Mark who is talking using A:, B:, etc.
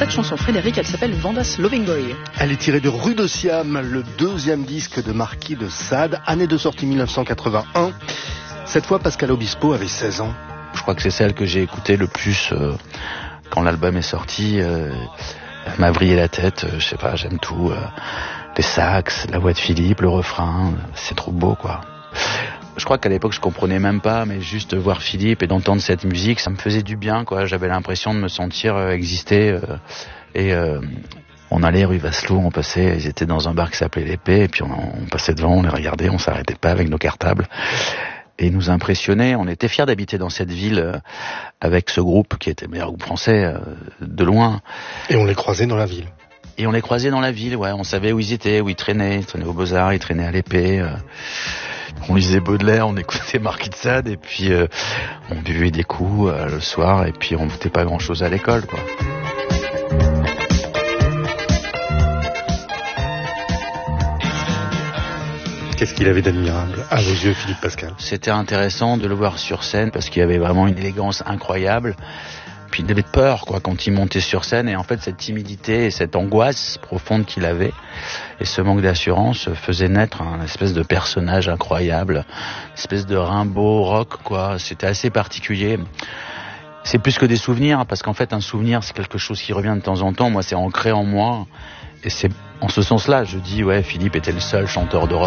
A: cette chanson, Frédéric, elle s'appelle Vanda's Loving Boy.
B: Elle est tirée de Rue de Siam, le deuxième disque de Marquis de Sade, année de sortie 1981. Cette fois, Pascal Obispo avait 16 ans.
C: Je crois que c'est celle que j'ai écoutée le plus quand l'album est sorti. Elle m'a vrillé la tête, je sais pas, j'aime tout. Les sax, la voix de Philippe, le refrain, c'est trop beau, quoi. Je crois qu'à l'époque, je comprenais même pas, mais juste voir Philippe et d'entendre cette musique, ça me faisait du bien, quoi. J'avais l'impression de me sentir exister. On allait rue Vasselot, on passait, ils étaient dans un bar qui s'appelait l'Épée, et puis on passait devant, on les regardait, on s'arrêtait pas avec nos cartables. Et ils nous impressionnaient. On était fiers d'habiter dans cette ville avec ce groupe qui était le meilleur groupe français de loin.
B: Et on les croisait dans la ville.
C: Et on les croisait dans la ville, ouais. On savait où ils étaient, où ils traînaient. Ils traînaient aux Beaux-Arts, ils traînaient à l'Épée. On lisait Baudelaire, on écoutait Marquis de Sade, et puis on buvait des coups le soir, et puis on foutait pas grand-chose à l'école, quoi.
B: Qu'est-ce qu'il avait d'admirable à vos yeux, Philippe Pascal?
C: C'était intéressant de le voir sur scène parce qu'il y avait vraiment une élégance incroyable. Puis il avait peur, quoi, quand il montait sur scène, et en fait cette timidité et cette angoisse profonde qu'il avait et ce manque d'assurance faisait naître un espèce de personnage incroyable, une espèce de Rimbaud rock, quoi. C'était assez particulier. C'est plus que des souvenirs, parce qu'en fait un souvenir c'est quelque chose qui revient de temps en temps. Moi, c'est ancré en moi, et c'est en ce sens-là je dis ouais, Philippe était le seul chanteur de rock